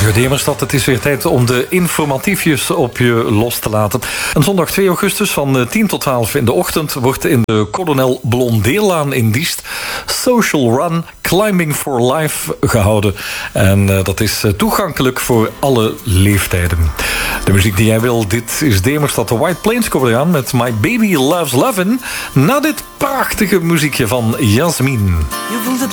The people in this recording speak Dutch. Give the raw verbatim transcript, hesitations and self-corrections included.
Radio Demerstad, het is weer tijd om de informatiefjes op je los te laten. En zondag twee augustus van tien tot twaalf in de ochtend wordt in de Kolonel Blondeerlaan in Diest Social Run Climbing for Life gehouden. En uh, dat is uh, toegankelijk voor alle leeftijden. De muziek die jij wil, dit is Demerstad. De White Plains komen eraan met My Baby Loves Lovin'. Na dit prachtige muziekje van Jasmin. Je voelt het